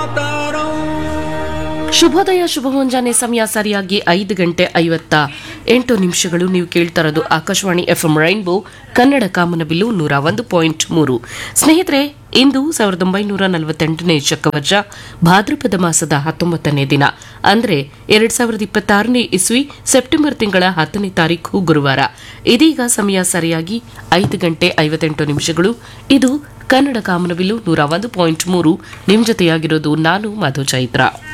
ಶುಭೋದಯ ಶುಭ ಮುಂಜಾನೆ ಸಮಯ ಸರಿಯಾಗಿ 5:58 ನೀವು ಕೇಳ್ತಾ ಇರೋದು ಆಕಾಶವಾಣಿ ಎಫ್ಎಂ ರೈನ್ಬೋ ಕನ್ನಡ ಕಾಮನಬಿಲ್ಲು 101.3. ಸ್ನೇಹಿತರೆ, ಇಂದು 1948ನೇ ಶಕವರ್ಷ ಭಾದ್ರಪದ ಮಾಸದ 19ನೇ ದಿನ, ಅಂದ್ರೆ 2026ನೇ ಇಸ್ವಿ ಸೆಪ್ಟೆಂಬರ್ ತಿಂಗಳ 10ನೇ ತಾರೀಕು ಗುರುವಾರ. ಇದೀಗ ಸಮಯ ಸರಿಯಾಗಿ 5:58. ಇದು ಕನ್ನಡ ಕಾಮನಬಿಲ್ಲು 101.3. ನಿಮ್ ಜೊತೆಯಾಗಿರೋದು ನಾನು ಮಧು ಚೈತ್ರ.